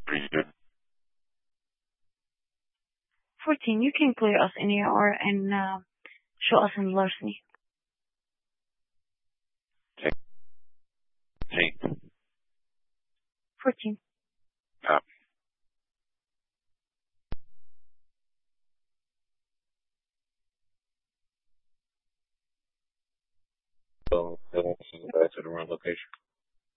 Pretty good. 14. You can clear us in here or and show us in larceny. 18. 14. Up. So, back to the run location.